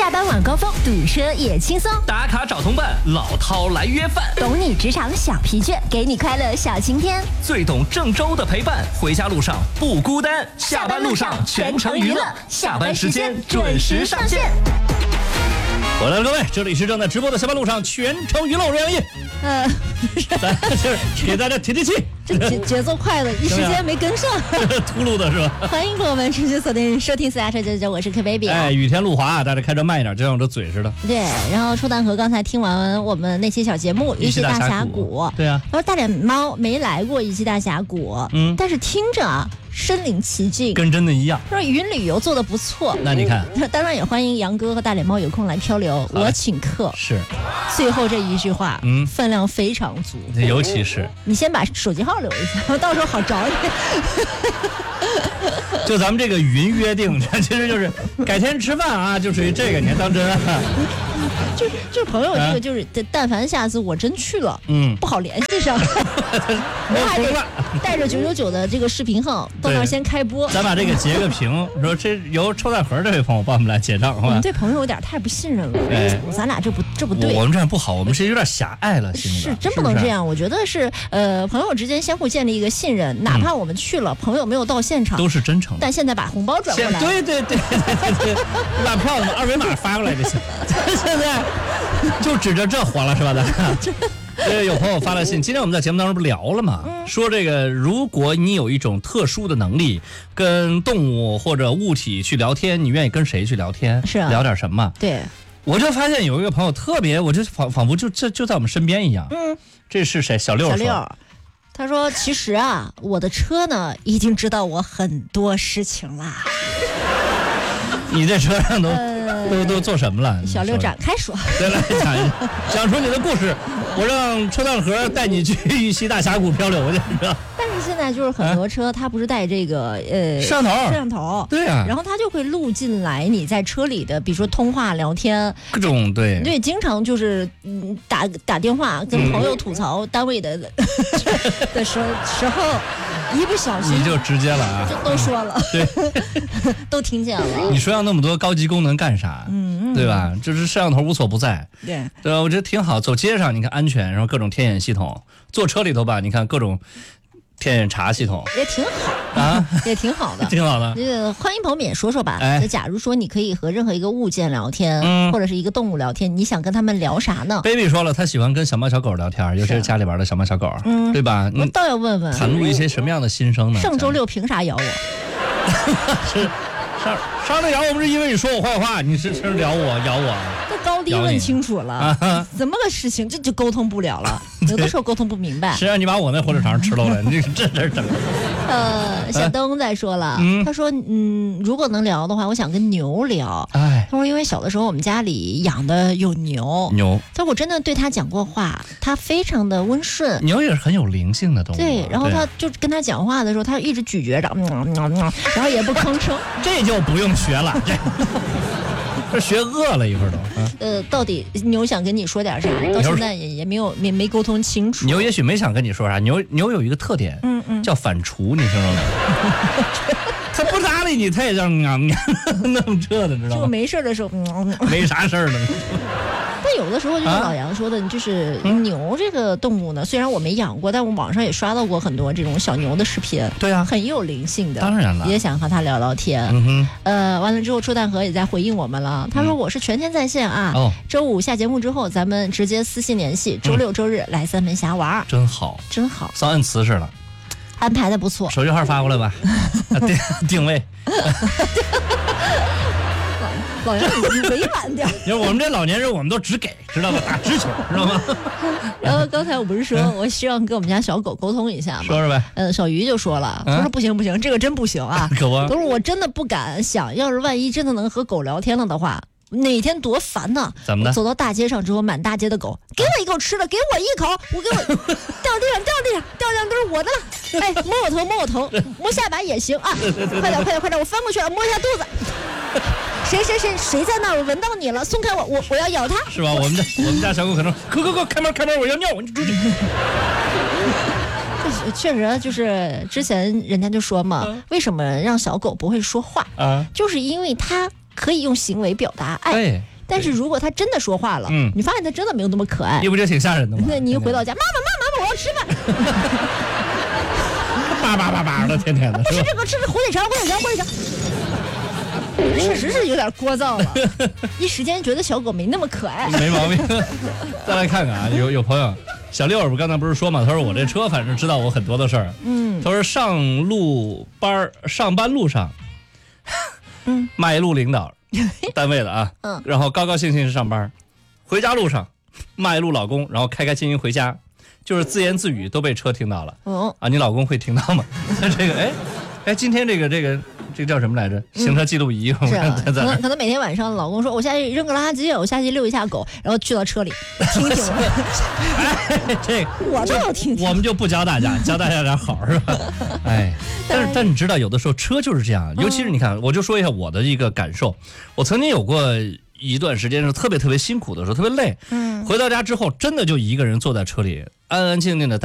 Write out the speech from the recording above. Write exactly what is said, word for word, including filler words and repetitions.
下班晚高峰堵车也轻松， 打卡找同伴，老饕来约饭， 懂你职场小疲倦，给你快乐小晴天， 最懂郑州的陪伴，回家路上不孤单，下班路上全程娱乐，下班时间准时上线。回来了各位，这里是正在直播的下班路上全程娱乐，我是杨毅。 呃， 咱就是给大家提提气， 这节节奏快了，一时间没跟上， 秃噜的是吧？ 欢迎朋友们持续锁定收听私家车九九九，我是 K baby。 哎，雨天路滑，大家开车慢一点，就像我这嘴似的。 对，然后初蛋和刚才听完我们那期小节目《一期大峡谷》， 对啊， 他说大脸猫没来过一期大峡谷，嗯，但是听着啊，身临其境， 跟真的一样。 说云旅游做的不错， 那你看， 当然也欢迎杨哥和大脸猫有空来漂流，我请客。 是， 最后这一句话，嗯，分量非常足， 尤其是你先把手机号留一下，到时候好找你。 就咱们这个云约定，其实就是改天吃饭啊，就属于这个，你还当真啊？ 就是就是朋友这个就是，但凡下次我真去了，嗯，不好联系上，我还得带着九九九的这个视频号到那儿先开播。 咱把这个截个屏，说这由臭蛋盒这位朋友帮我们来结账，好吧？ 我们对朋友有点太不信任了，哎，咱俩这不这不对， 我们这样不好，我们是有点狭隘了，心里是真不能这样。我觉得是呃，朋友之间相互建立一个信任，哪怕我们去了，朋友没有到现场， 都是真诚的。 但现在把红包转过来， 对对对对对对，把票子二维码发过来就行。现在就指着这活了是吧？咱呃，有朋友发来信，今天我们在节目当中不聊了吗？嗯、说这个，如果你有一种特殊的能力，跟动物或者物体去聊天，你愿意跟谁去聊天？ 是、啊、 聊点什么？ 对， 我就发现有一个朋友特别，我就仿仿佛就就就在我们身边一样。嗯，这是谁？小六。 小六，他说：“其实啊，我的车呢，已经知道我很多事情啦。” 你在车上都、呃、都都做什么了？ 小六展开说， 再来讲一讲出你的故事。我让车蛋盒带你去玉溪大峡谷漂流去，你知道？ 但是现在就是很多车，它不是带这个呃摄像头， 摄像头， 对啊， 然后它就会录进来你在车里的，比如说通话、聊天， 各种对对，经常就是嗯打打电话跟朋友吐槽单位的、嗯、的时时候。一不小心你就直接了啊， 就都说了， 对， 都听见了。 你说要那么多高级功能干啥？嗯，对吧？就是摄像头无所不在， 对对吧？我觉得挺好。走街上你看安全，然后各种天眼系统；坐车里头吧，你看各种天眼查系统， 也挺好啊，也挺好的， 挺好的。 呃，欢迎朋友们也说说吧。 哎， 假如说你可以和任何一个物件聊天，嗯、或者是一个动物聊天，你想跟他们聊啥呢 ？Baby 说了，他喜欢跟小猫小狗聊天，尤其是家里边的小猫小狗，嗯，对吧？ 我倒要问问， 袒露一些什么样的心声呢？ 上周六凭啥咬我？ 是上上周咬我不是因为你说我坏话，你是是咬我咬我。 这高低问清楚了，啊、怎么个事情？这就沟通不了了，有的时候沟通不明白。 是啊，你把我那火腿肠吃漏了，你这这是怎么？ 呃，小灯在说了，嗯、他说，嗯，如果能聊的话，我想跟牛聊。哎，他说，因为小的时候我们家里养的有牛， 牛， 他说我真的对他讲过话，他非常的温顺。 牛也是很有灵性的动物。 对，然后他就跟他讲话的时候，他一直咀嚼着，嗯嗯嗯、然后也不吭声。 这就不用学了，这。这学饿了一会儿都、啊。 呃，到底牛想跟你说点啥？到现在也也没有没没沟通清楚。 牛也许没想跟你说啥，牛牛有一个特点，嗯嗯，叫反刍，你听说没？他不搭理你，他也这样弄这的，知道吗？ 就没事的时候，嗯、 没啥事儿的。 但有的时候就像老杨说的，啊、就是牛这个动物呢，虽然我没养过，但我网上也刷到过很多这种小牛的视频。 对啊， 很有灵性的。 当然了， 也想和他聊聊天。嗯哼。呃，完了之后，周蛋和也在回应我们了。他说我是全天在线啊。哦。周五下节目之后，咱们直接私信联系。周六周日来三门峡玩。 真好， 真好， 像按瓷似的。 安排的不错。 手机号发过来吧。定定位。 老杨，你委婉点。 因为我们这老年人，我们都只给，知道吧？打直球，知道吗？ 然后刚才我不是说，我希望跟我们家小狗沟通一下吗？ 说说呗。 嗯，小鱼就说了，他说不行不行，这个真不行啊。 可不。 都是我真的不敢想，要是万一真的能和狗聊天了的话，哪天多烦呢？ 怎么的？ 走到大街上之后，满大街的狗，给我一口吃的，给我一口，我给我掉地上，掉地上，掉地上都是我的了。哎，摸我头，摸我头，摸下巴也行啊！快点，快点，快点，我翻过去了，摸一下肚子。谁谁谁谁在那儿？我闻到你了，松开我，我我要咬他。 是吧？我们家我们家小狗可能，快快快，开门开门，我要尿，你出去。 确实就是之前人家就说嘛，嗯、为什么让小狗不会说话啊？就是因为它可以用行为表达爱。 但是如果他真的说话了， 嗯， 你发现他真的没有那么可爱， 你不觉得挺吓人的吗？ 那你一回到家，妈妈妈妈，我要吃饭， 叭叭叭叭的，天天的， 不吃这个，吃这火腿肠，火腿肠，火腿肠。确实是有点聒噪了，一时间觉得小狗没那么可爱。 没毛病。再来看看啊，有有朋友小六儿，我刚才不是说嘛，他说我这车反正知道我很多的事儿。嗯，他说上路班上班路上，嗯，骂一路领导，单位的啊，嗯，然后高高兴兴上班，回家路上骂一路老公，然后开开心心回家，就是自言自语都被车听到了。哦，啊，你老公会听到吗？这个，哎，哎，今天这个这个。这个叫什么来着？行车记录仪。 嗯、是啊，可能可能每天晚上老公说，我下去扔个垃圾，我下去遛一下狗，然后去到车里听听。 哎，这个我都要听听。 我们就不教大家，教大家点好是吧？哎，但是但你知道，有的时候车就是这样，尤其是你看，我就说一下我的一个感受，我曾经有过一段时间是特别特别辛苦的时候，特别累，嗯，回到家之后真的就一个人坐在车里，安安静静的。